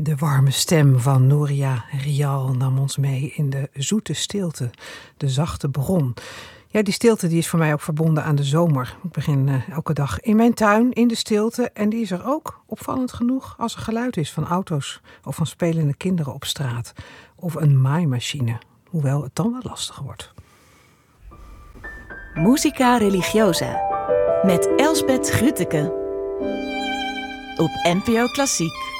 De warme stem van Nouria Rial nam ons mee in de zoete stilte, de zachte bron. Ja, die stilte die is voor mij ook verbonden aan de zomer. Ik begin elke dag in mijn tuin, in de stilte. En die is er ook, opvallend genoeg, als er geluid is van auto's of van spelende kinderen op straat. Of een maaimachine, hoewel het dan wel lastig wordt. Musica Religiosa met Elsbeth Grütke op NPO Klassiek.